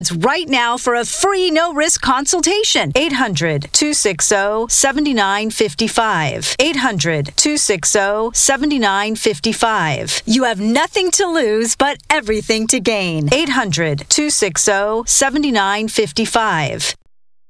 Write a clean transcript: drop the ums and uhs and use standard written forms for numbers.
right now for a free no-risk consultation. 800-260-7955. 800-260-7955. You have nothing to lose but everything to gain. 800-260-7955.